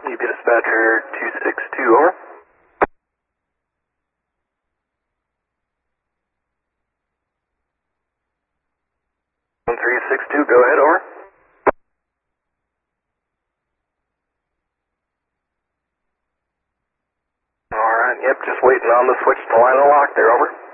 UP Dispatcher 262, over. 1362, go ahead, over. Alright, yep, just waiting on the switch to line and lock there, over.